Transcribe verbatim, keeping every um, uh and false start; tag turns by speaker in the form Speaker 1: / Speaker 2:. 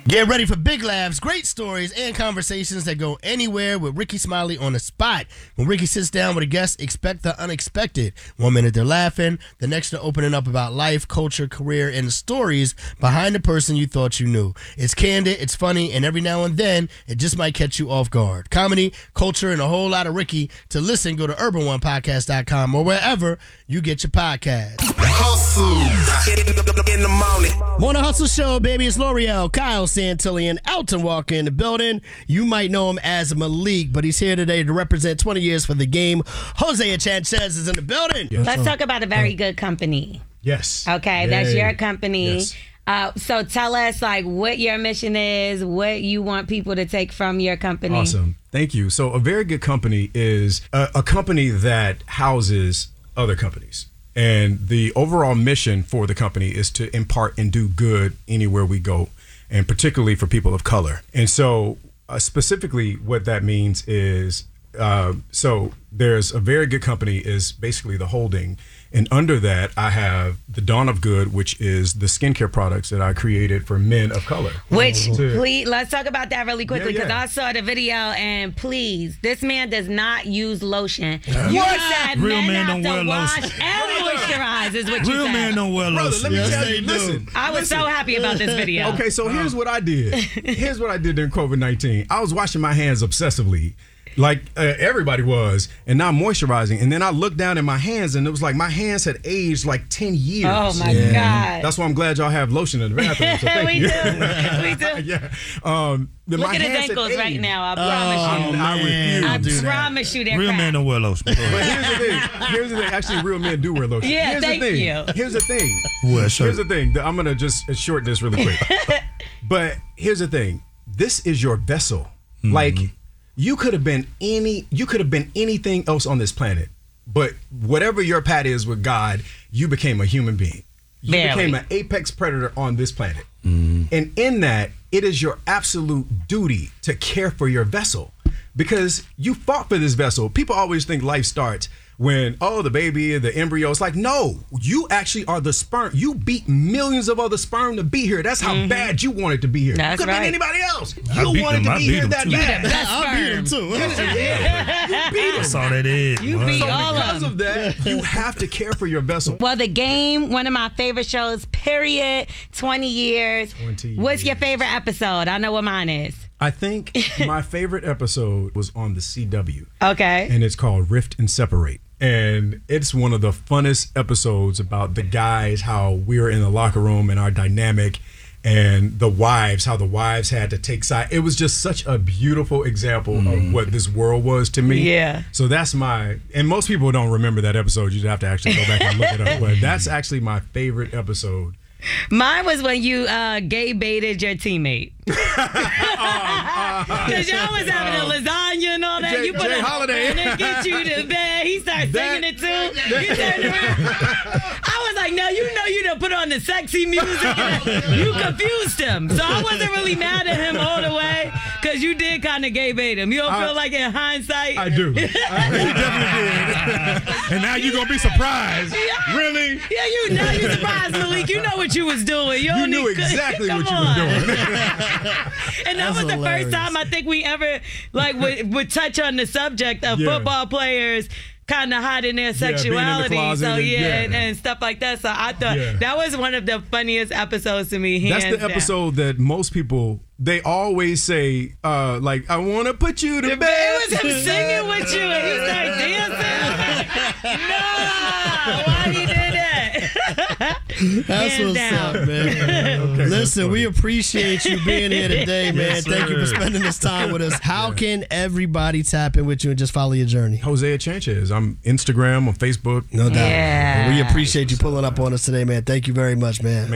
Speaker 1: Get ready for big laughs, great stories, and conversations that go anywhere with Ricky Smiley on the spot. When Ricky sits down with a guest, expect the unexpected. One minute they're laughing, the next they're opening up about life, culture, career, and the stories behind the person you thought you knew. It's candid, it's funny, and every now and then, it just might catch you off guard. Comedy, culture, and a whole lot of Ricky. To listen, go to urban one podcast dot com or wherever you get your podcast.
Speaker 2: Hustle in the morning.
Speaker 1: Morning Hustle Show, baby. It's L'Oreal, Kyle Santillan, Elton Walker in the building. You might know him as Malik, but he's here today to represent twenty years for the game. Hosea Chanchez is in the building.
Speaker 3: Yes. Let's talk about a very good company.
Speaker 4: Yes.
Speaker 3: Okay,
Speaker 4: Yay.
Speaker 3: That's your company.
Speaker 4: Yes.
Speaker 3: Uh, so tell us, like, what your mission is, what you want people to take from your company.
Speaker 4: Awesome. Thank you. So a very good company is a, a company that houses other companies. And the overall mission for the company is to impart and do good anywhere we go, and particularly for people of color. And so uh, specifically what that means is, uh, so there's a very good company is basically the holding. And under that, I have the Dawn of Good, which is the skincare products that I created for men of color.
Speaker 3: Which,
Speaker 4: to,
Speaker 3: please, let's talk about that really quickly, because
Speaker 4: yeah, yeah.
Speaker 3: I saw the video, and please, this man does not use lotion.
Speaker 4: Uh,
Speaker 3: You
Speaker 4: what?
Speaker 3: said
Speaker 5: Real
Speaker 3: men
Speaker 5: men
Speaker 3: have
Speaker 5: don't
Speaker 3: to
Speaker 5: wear
Speaker 3: wash
Speaker 5: lotion.
Speaker 3: and moisturize, is what you
Speaker 5: Real
Speaker 3: said.
Speaker 5: man don't wear
Speaker 4: Brother,
Speaker 5: lotion.
Speaker 4: let me
Speaker 1: Yes,
Speaker 4: tell
Speaker 1: they
Speaker 4: you,
Speaker 1: do.
Speaker 4: listen.
Speaker 3: I was
Speaker 4: listen.
Speaker 3: so happy about this video.
Speaker 4: Okay, so here's what I did. Here's what I did during COVID nineteen. I was washing my hands obsessively, like uh, everybody was, and now moisturizing. And then I looked down at my hands, and it was like my hands had aged like ten years.
Speaker 3: Oh, my
Speaker 1: Yeah.
Speaker 3: God.
Speaker 4: That's why I'm glad y'all have lotion in the bathroom. So thank
Speaker 3: we
Speaker 4: you.
Speaker 3: do. We do.
Speaker 4: yeah. Um, the,
Speaker 3: Look
Speaker 4: my
Speaker 3: at his
Speaker 4: hands had
Speaker 3: ankles right
Speaker 4: aged.
Speaker 3: now. I
Speaker 1: Oh,
Speaker 3: promise you.
Speaker 4: I refuse.
Speaker 3: I
Speaker 1: don't do that.
Speaker 3: promise you they're
Speaker 5: Real
Speaker 3: cracked.
Speaker 5: men don't wear lotion.
Speaker 4: But here's the thing. Here's the thing. Actually, real men do wear lotion.
Speaker 3: Yeah,
Speaker 4: here's
Speaker 3: thank
Speaker 4: the thing.
Speaker 3: you.
Speaker 4: Here's the thing.
Speaker 5: Wear shirt.
Speaker 4: Here's the thing. I'm gonna just shorten this really quick. But here's the thing. This is your vessel.
Speaker 5: Mm-hmm.
Speaker 4: Like you could have been any. You could have been anything else on this planet. But whatever your path is with God, you became a human being. You
Speaker 3: Very.
Speaker 4: became an apex predator on this planet. And in that, it is your absolute duty to care for your vessel, because you fought for this vessel. People always think life starts when, oh, the baby, the embryo. It's like, no, you actually are the sperm. You beat millions of other sperm to be here. That's how bad you wanted to be here.
Speaker 3: That's
Speaker 4: you could have
Speaker 3: right.
Speaker 4: been anybody else.
Speaker 5: I
Speaker 4: You
Speaker 5: beat
Speaker 4: wanted
Speaker 5: them.
Speaker 4: to
Speaker 5: I
Speaker 4: be
Speaker 5: beat
Speaker 4: here
Speaker 5: them
Speaker 4: that
Speaker 5: too.
Speaker 4: bad.
Speaker 3: Best
Speaker 1: I beat him
Speaker 3: sperm.
Speaker 1: too.
Speaker 4: Yeah, you beat them.
Speaker 5: That's all that is.
Speaker 3: You
Speaker 5: boy.
Speaker 3: beat
Speaker 4: So
Speaker 3: all of
Speaker 4: because
Speaker 3: them.
Speaker 4: of that, you have to care for your vessel.
Speaker 3: Well, the game, one of my favorite shows, period, twenty years.
Speaker 4: twenty
Speaker 3: What's your
Speaker 4: years.
Speaker 3: favorite episode? I know what mine is.
Speaker 4: I think my favorite episode was on the C W.
Speaker 3: Okay.
Speaker 4: And it's called Rift and Separate. And it's one of the funnest episodes about the guys, how we were in the locker room and our dynamic, and the wives, how the wives had to take side. It was just such a beautiful example of what this world was to me.
Speaker 3: Yeah.
Speaker 4: So that's my, and most people don't remember that episode. You have to actually go back and look it up. But that's actually my favorite episode.
Speaker 3: Mine was when you uh, gay baited your teammate. Because y'all was having a lasagna and all that.
Speaker 4: Jay-
Speaker 3: you put
Speaker 4: Jay
Speaker 3: a,
Speaker 4: Holiday.
Speaker 3: And then get you to bed. He started
Speaker 4: That-
Speaker 3: singing it too. You turned around. I was like, no, you know you done put on the sexy music. And you confused him. So I wasn't really mad at him all the way, because you did kind of gay bait him. You don't
Speaker 4: I-
Speaker 3: feel like in hindsight?
Speaker 4: I do.
Speaker 5: He definitely did. And now you're going to be surprised.
Speaker 3: Yeah.
Speaker 4: Really?
Speaker 3: Yeah, you know you surprised, Malik. You know what you was doing. You,
Speaker 4: You
Speaker 3: don't
Speaker 4: knew
Speaker 3: need-
Speaker 4: exactly
Speaker 3: Come
Speaker 4: what you
Speaker 3: on.
Speaker 4: were doing.
Speaker 3: And that
Speaker 1: That's
Speaker 3: was the
Speaker 1: hilarious.
Speaker 3: first time I think we ever like would, would touch on the subject of
Speaker 4: Yeah.
Speaker 3: football players kind of hiding their
Speaker 4: being in the
Speaker 3: sexuality.
Speaker 4: closet
Speaker 3: so
Speaker 4: and-
Speaker 3: yeah,
Speaker 4: yeah.
Speaker 3: And, and stuff like that. So I thought
Speaker 4: Yeah.
Speaker 3: that was one of the funniest episodes to me.
Speaker 4: That's
Speaker 3: hands
Speaker 4: the
Speaker 3: down.
Speaker 4: episode that most people, they always say, uh, like, I want to put you to
Speaker 3: But
Speaker 4: bed.
Speaker 3: it was him singing with you, and he started dancing. No, why he did that?
Speaker 1: That's
Speaker 3: Hands
Speaker 1: what's
Speaker 3: down.
Speaker 1: up, man. Listen, we appreciate you being here today, man.
Speaker 5: Yes,
Speaker 1: Thank you for
Speaker 5: sir.
Speaker 1: spending this time with us. How can everybody tap in with you and just follow your journey?
Speaker 4: Hosea Chanchez. I'm Instagram, on Facebook.
Speaker 1: No doubt.
Speaker 3: Yeah.
Speaker 1: We appreciate you pulling up on us today, man. Thank you very much, man.